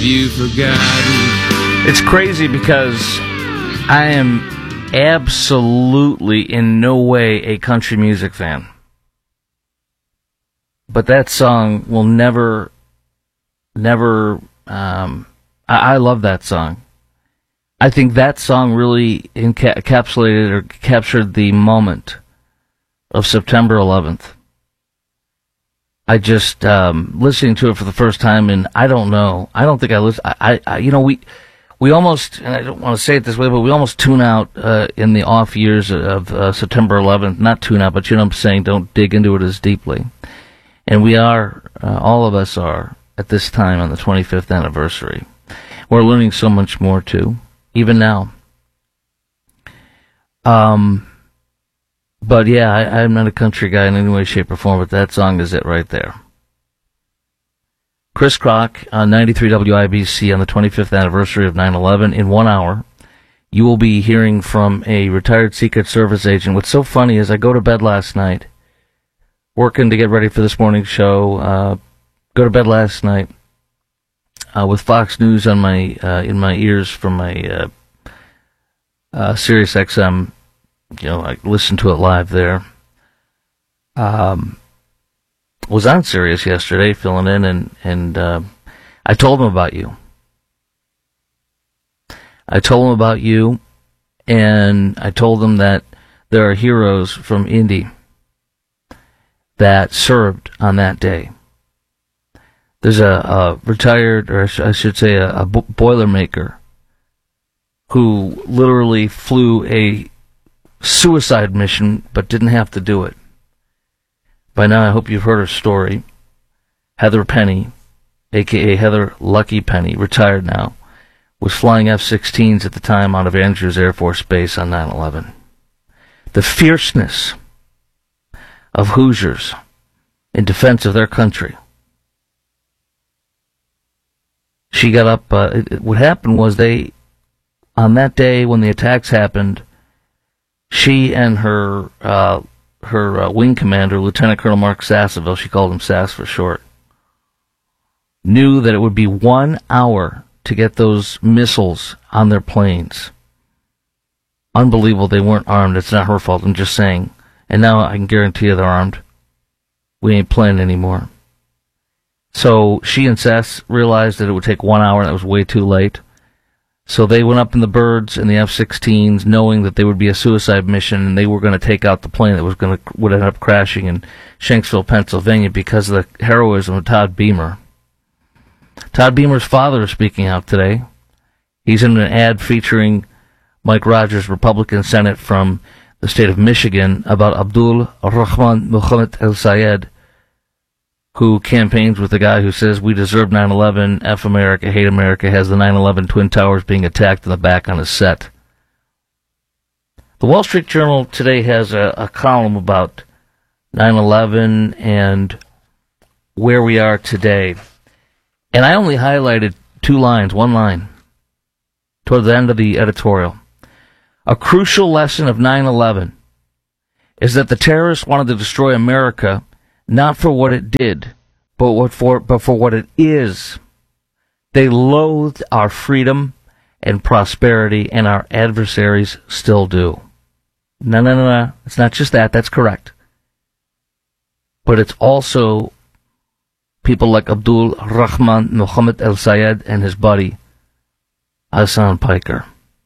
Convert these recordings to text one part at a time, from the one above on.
You forgotten. It's crazy because I am absolutely in no way a country music fan. But that song will never, I love that song. I think that song really encapsulated or captured the moment of September 11th. I just, listening to it for the first time, and I don't know, I don't think I listened, we almost, and I don't want to say it this way, but we almost tune out in the off years of September 11th. Not tune out, but you know what I'm saying, don't dig into it as deeply. And we are, all of us are, at this time on the 25th anniversary. We're learning so much more, too, even now. But yeah, I'm not a country guy in any way, shape, or form, but that song is it right there. Chris Crock on 93 WIBC on the 25th anniversary of 9/11. In 1 hour, you will be hearing from a retired Secret Service agent. What's so funny is I go to bed last night, working to get ready for this morning's show. Go to bed last night with Fox News on my in my ears from my Sirius XM. You know, I listened to it live there. Was on Sirius yesterday, filling in, and I told him about you. I told him about you, and I told him that there are heroes from Indy that served on that day. There's a retired, or I should say a Boilermaker, who literally flew a suicide mission but didn't have to do it. By now, I hope you've heard her story. Heather Penny, a.k.a. Heather Lucky Penny, retired now, was flying F-16s at the time out of Andrews Air Force Base on 9/11. The fierceness of Hoosiers in defense of their country. She got up, what happened was on that day when the attacks happened, she and her wing commander, Lieutenant Colonel Mark Sasseville, she called him Sass for short, knew that it would be 1 hour to get those missiles on their planes. Unbelievable they weren't armed. It's not her fault, I'm just saying. And now I can guarantee you they're armed. We ain't playing anymore. So she and Sass realized that it would take 1 hour, and that was way too late. So they went up in the birds and the F-16s, knowing that they would be a suicide mission, and they were going to take out the plane that would end up crashing in Shanksville, Pennsylvania, because of the heroism of Todd Beamer. Todd Beamer's father is speaking out today. He's in an ad featuring Mike Rogers, Republican Senate from the state of Michigan, about Abdul Rahman Mohammed El-Sayed, who campaigns with the guy who says we deserve 9/11, F America, hate America, has the 9/11 Twin Towers being attacked in the back on his set. The Wall Street Journal today has a column about 9/11 and where we are today. And I only highlighted one line, toward the end of the editorial. A crucial lesson of 9/11 is that the terrorists wanted to destroy America not for what it did, but for what it is. They loathed our freedom and prosperity, and our adversaries still do. No. It's not just that. That's correct. But it's also people like Abdul Rahman Mohammed El-Sayed and his buddy, Hassan Piker.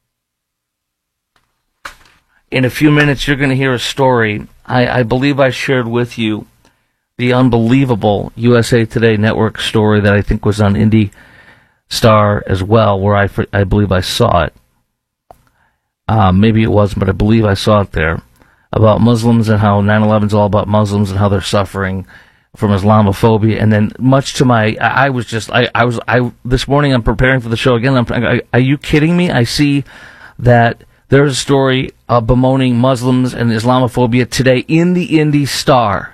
In a few minutes, you're going to hear a story. I believe I shared with you the unbelievable USA Today Network story that I think was on Indy Star as well, where I believe I saw it. Maybe it wasn't, but I believe I saw it there, about Muslims and how 9/11 is all about Muslims and how they're suffering from Islamophobia. And then, much to my, this morning I'm preparing for the show again. Are you kidding me? I see that there's a story bemoaning Muslims and Islamophobia today in the Indy Star.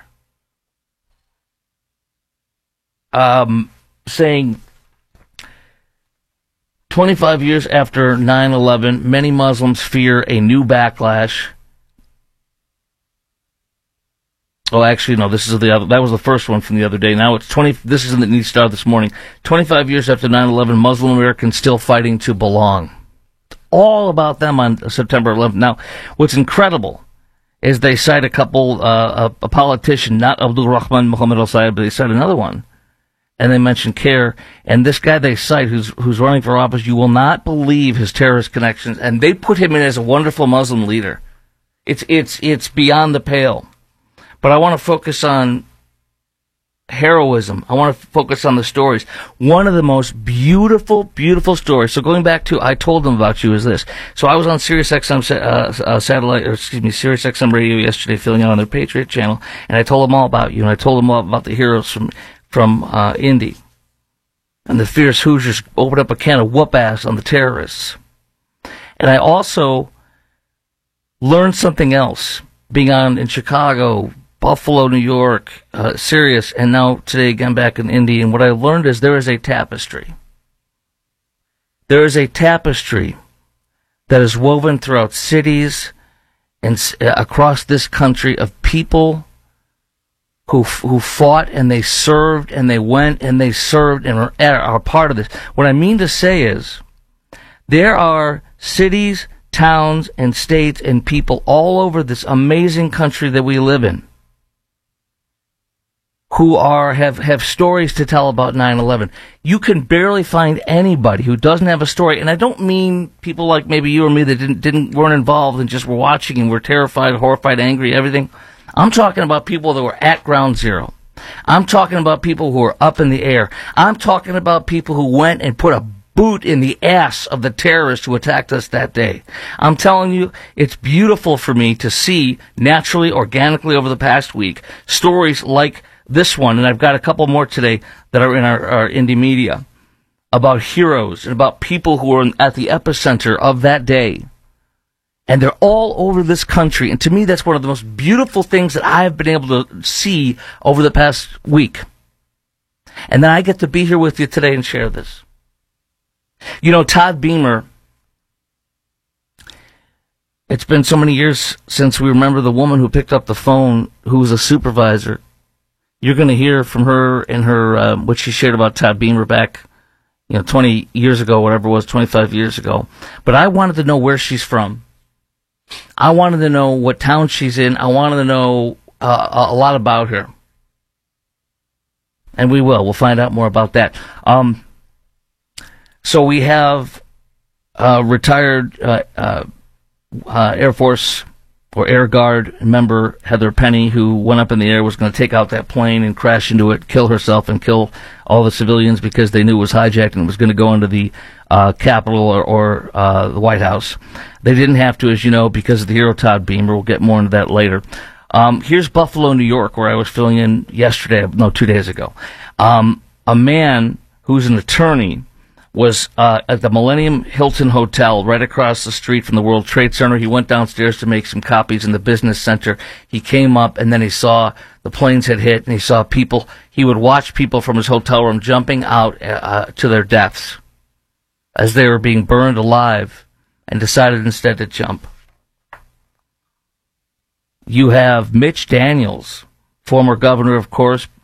Saying 25 years after 9/11, many Muslims fear a new backlash Oh, actually, no. This is the other. That was the first one from the other day. Now it's 20. This is in the News Star this morning. 25 years after 9/11, Muslim Americans still fighting to belong. It's all about them on September 11th. Now, what's incredible is they cite a couple, a politician, not Abdul Rahman Muhammad al-Sayed, but they cite another one, and they mention CARE. And this guy they cite, who's running for office, you will not believe his terrorist connections, and they put him in as a wonderful Muslim leader. It's beyond the pale. But I want to focus on heroism. I want to focus on the stories. One of the most beautiful, beautiful stories. So going back to I Told Them About You is this. So I was on Sirius XM Sirius XM radio yesterday, filling out on their Patriot channel, and I told them all about you, and I told them all about the heroes from Indy. And the fierce Hoosiers opened up a can of whoop ass on the terrorists. And I also learned something else, being on in Chicago, Buffalo, New York, Sirius, and now today again back in Indy. And what I learned is there is a tapestry. There is a tapestry that is woven throughout cities and across this country of people who fought and they served and they went and they served and are part of this. What I mean to say is there are cities, towns, and states and people all over this amazing country that we live in who have stories to tell about 9/11. You can barely find anybody who doesn't have a story, and I don't mean people like maybe you or me that weren't involved and just were watching and were terrified, horrified, angry, everything. I'm talking about people that were at ground zero. I'm talking about people who were up in the air. I'm talking about people who went and put a boot in the ass of the terrorists who attacked us that day. I'm telling you, it's beautiful for me to see naturally, organically over the past week, stories like this one, and I've got a couple more today that are in our indie media, about heroes and about people who were at the epicenter of that day. And they're all over this country. And to me, that's one of the most beautiful things that I've been able to see over the past week. And then I get to be here with you today and share this. You know, Todd Beamer, it's been so many years since we remember the woman who picked up the phone, who was a supervisor. You're going to hear from her and her what she shared about Todd Beamer back, 20 years ago, whatever it was, 25 years ago. But I wanted to know where she's from. I wanted to know what town she's in. I wanted to know a lot about her. And we will. We'll find out more about that. So we have retired Air Force or Air Guard member Heather Penny, who went up in the air, was going to take out that plane and crash into it, kill herself and kill all the civilians because they knew it was hijacked and it was going to go into the Capitol or the White House. They didn't have to, as you know, because of the hero Todd Beamer. We'll get more into that later. Here's Buffalo, New York, where I was filling in 2 days ago. A man who's an attorney was at the Millennium Hilton Hotel right across the street from the World Trade Center. He went downstairs to make some copies in the business center. He came up, and then he saw the planes had hit, and he saw people. He would watch people from his hotel room jumping out to their deaths as they were being burned alive, and decided instead to jump. You have Mitch Daniels, former governor, of course,